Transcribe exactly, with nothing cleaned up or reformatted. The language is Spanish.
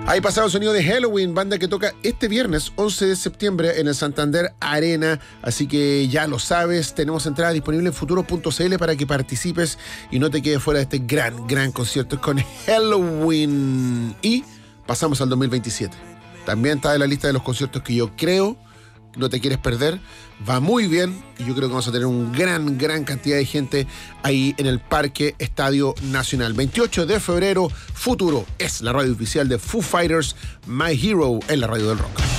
Ahí pasado el sonido de Halloween, banda que toca este viernes once de septiembre en el Santander Arena, así que ya lo sabes, tenemos entrada disponible en futuro punto c l para que participes y no te quedes fuera de este gran, gran concierto con Halloween. Y pasamos al dos mil veintisiete. También está en la lista de los conciertos que yo creo no te quieres perder. Va muy bien y yo creo que vamos a tener una gran, gran cantidad de gente ahí en el Parque Estadio Nacional. veintiocho de febrero, Futuro es la radio oficial de Foo Fighters, My Hero en la radio del rock.